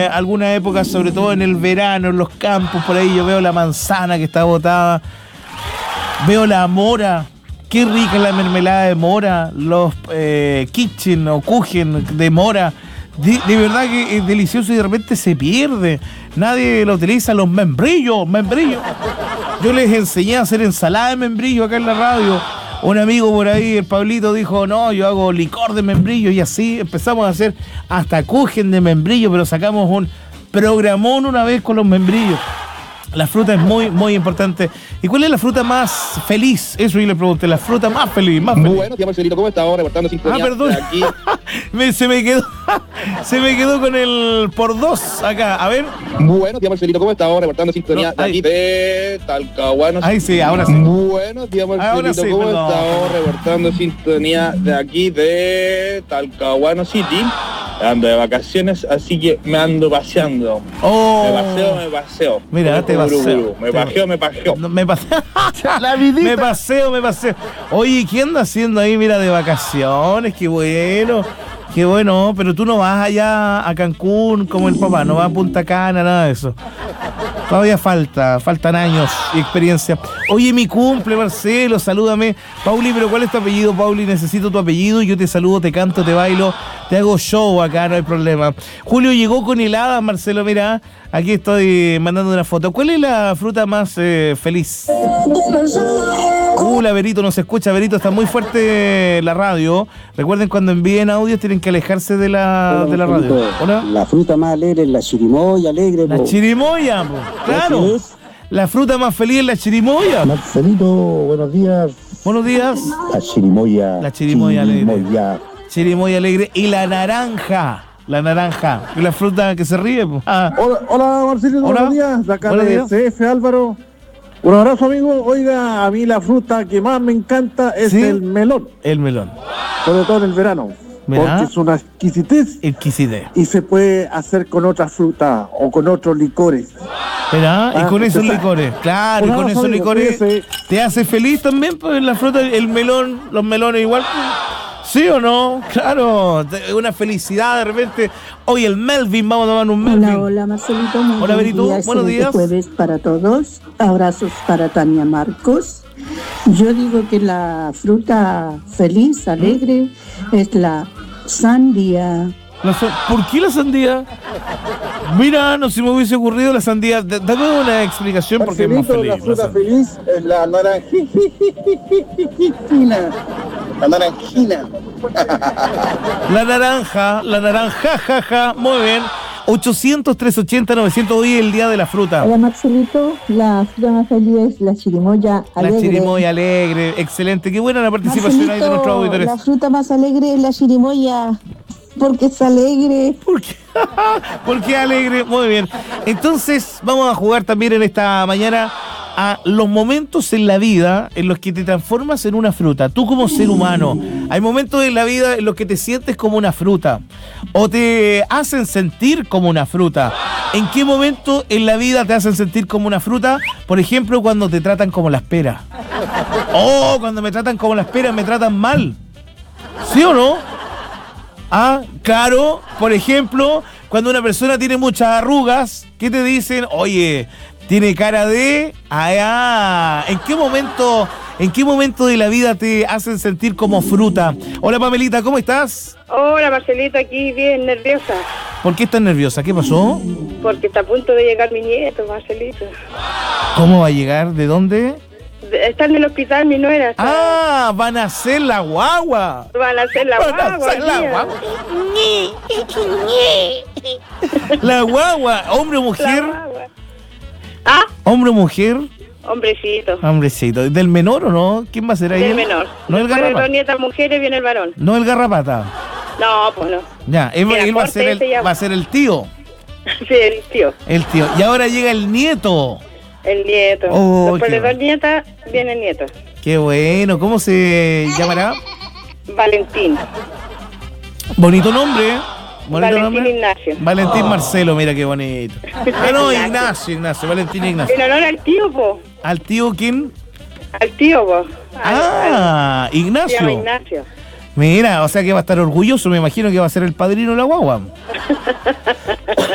alguna época, sobre todo en el verano, en los campos, por ahí yo veo la manzana que está botada, veo la mora, qué rica es la mermelada de mora, los kitchen o kuchen de mora, de verdad que es delicioso y de repente se pierde, nadie lo utiliza, los membrillos. Yo les enseñé a hacer ensalada de membrillo acá en la radio. Un amigo por ahí, el Pablito, dijo, no, yo hago licor de membrillo, y así empezamos a hacer hasta kuchen de membrillo, pero sacamos un programón una vez con los membrillos. La fruta es muy, muy importante. ¿Y cuál es la fruta más feliz? Eso yo le pregunté, la fruta más feliz, Muy bueno, tía Marcelito, ¿cómo está ahora? Reportando sintonía. Perdón. Aquí. se me quedó con el por dos acá, a ver. Muy bueno, tía Marcelito, ¿cómo está ahora? Reportando sintonía de aquí de Talcahuano. Ahí sí, ahora sí. Muy bueno, tía Marcelito, Sí, ¿cómo perdón. está ahora? Reportando sintonía de aquí de Talcahuano City. Ando de vacaciones, así que me ando paseando. Oh. Me paseo. Mira, te paseo. Me paseo. No, me paseo. Me paseo. Oye, ¿qué anda haciendo ahí? Mira, de vacaciones, qué bueno, pero tú no vas allá a Cancún como el papá, no vas a Punta Cana, nada de eso. Todavía faltan años y experiencia. Oye, mi cumple, Marcelo, salúdame. Pauli, pero ¿cuál es tu apellido, Pauli? Necesito tu apellido, yo te saludo, te canto, te bailo, te hago show acá, no hay problema. Julio llegó con heladas, Marcelo, mira, aquí estoy mandando una foto. ¿Cuál es la fruta más feliz? La Berito no se escucha, Berito, está muy fuerte la radio. Recuerden, cuando envíen audios tienen que alejarse de la radio. Hola. La fruta más alegre es la chirimoya alegre. La chirimoya, po. Claro. La fruta más feliz es la chirimoya. Marcelito, buenos días. Buenos días. La chirimoya. La chirimoya alegre. Chirimoya alegre. Y la naranja. Es la fruta que se ríe, po. Hola Marcelito, buenos días. De acá Buenos de días. CF Álvaro. Un abrazo, amigo. Oiga, a mí la fruta que más me encanta es el melón. El melón. Sobre todo en el verano. Mirá. Porque es una exquisitez. Y se puede hacer con otras frutas o con otros licores. Y con esos licores. Claro, y con esos licores te hace feliz también, pues la fruta, el melón, los melones igual. ¿Sí o no? Claro, una felicidad de repente. Hoy el Melvin, vamos a tomar un Melvin. Hola Marcelito, muy hola Berito, buenos días. Jueves para todos, abrazos para Tania Marcos. Yo digo que la fruta feliz, alegre, es la sandía. ¿Por qué la sandía? Mira, no se me hubiese ocurrido la sandía. Dame una explicación porque es más feliz. La fruta feliz es la naranjina. La naranjina. La naranja, jaja, muy bien. 800-380-900, hoy es el día de la fruta. Hola Marcelito, la fruta más feliz es la chirimoya alegre. La chirimoya alegre, excelente. Qué buena la participación Marcelito, ahí de nuestros auditores. La fruta más alegre es la chirimoya, porque es alegre. ¿Por qué alegre? Muy bien. Entonces, vamos a jugar también en esta mañana a los momentos en la vida en los que te transformas en una fruta. Tú como ser humano, hay momentos en la vida en los que te sientes como una fruta o te hacen sentir como una fruta. ¿En qué momento en la vida te hacen sentir como una fruta? Por ejemplo, cuando te tratan como las peras. Cuando me tratan como las peras, me tratan mal. ¿Sí o no? Claro, por ejemplo, cuando una persona tiene muchas arrugas, ¿qué te dicen? Oye, tiene cara de... ¿En qué momento de la vida te hacen sentir como fruta? Hola Pamelita, ¿cómo estás? Hola Marcelito, aquí bien nerviosa. ¿Por qué estás nerviosa? ¿Qué pasó? Porque está a punto de llegar mi nieto, Marcelito. ¿Cómo va a llegar? ¿De dónde? Está en el hospital mi nuera. Van a hacer la guagua. Van a hacer la guagua. La guagua. ¿Hombre o mujer? ¿Hombre o mujer? Hombrecito. ¿Del menor o no? ¿Quién va a ser ahí? Del menor. No el garrapata. De dos nietas mujeres viene el varón. No el garrapata. No, pues no. Ya, él va a ser el tío. Sí, el tío. Y ahora llega el nieto. El nieto. Después de dos nietas, viene el nieto. Qué bueno. ¿Cómo se llamará? Valentín. Bonito nombre. Valentín Ignacio. Valentín Marcelo, mira qué bonito. Ignacio, Valentín Ignacio. En honor al tío, po. ¿Al tío quién? Al tío, po. Ignacio. Se llama Ignacio. Mira, o sea que va a estar orgulloso, me imagino que va a ser el padrino de la guagua.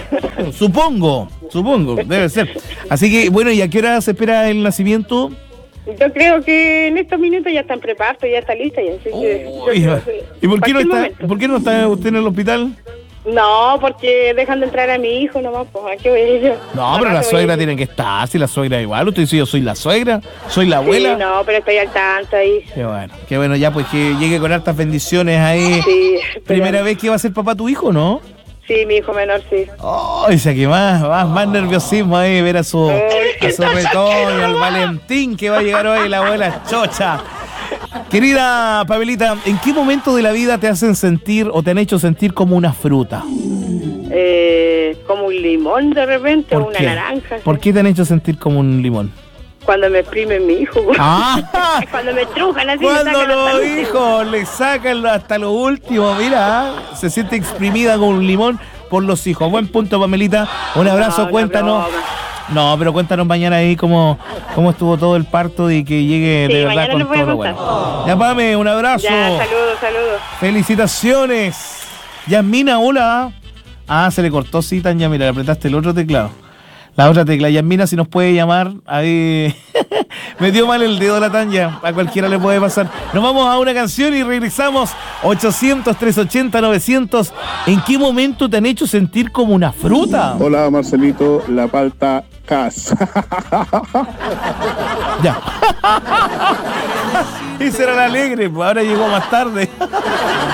Supongo, debe ser. Así que, bueno, ¿y a qué hora se espera el nacimiento? Yo creo que en estos minutos ya está en preparto, ya está lista. Ya, así que, ¿Y por qué no está usted en el hospital? No, porque dejan de entrar a mi hijo nomás, pues, ¿a qué voy a ir yo? No, pero la suegra tiene que estar, si la suegra igual. Usted dice, yo soy la suegra, soy la abuela. Sí, no, pero estoy al tanto ahí. Qué bueno, ya pues que llegue con hartas bendiciones ahí. Sí. ¿Primera vez que va a ser papá tu hijo, no? Sí, mi hijo menor, sí. Dice que más nerviosismo ahí, ver a su retoño, al Valentín que va a llegar hoy, la abuela chocha. Querida Pamelita, ¿en qué momento de la vida te hacen sentir o te han hecho sentir como una fruta? Como un limón de repente, o una naranja. ¿Por qué te han hecho sentir como un limón? Cuando me exprimen mi hijo. Cuando me trujan así. Cuando los hijos le sacan hasta lo último, mira, se siente exprimida como un limón por los hijos. Buen punto, Pamelita. Un abrazo, cuéntanos. No, pero cuéntanos mañana ahí cómo estuvo todo el parto y que llegue de verdad con todo lo bueno. Ya, Pame, un abrazo. Ya, saludos. Felicitaciones. Yasmina, hola. Se le cortó, sí, Tanya, mira, le apretaste el otro teclado. La otra tecla. Yasmina, si nos puede llamar, ahí metió mal el dedo la Tanya, a cualquiera le puede pasar. Nos vamos a una canción y regresamos. 800-380-900. ¿En qué momento te han hecho sentir como una fruta? Hola, Marcelito, la palta Cas. Ya. Ese era el alegre, pues ahora llegó más tarde.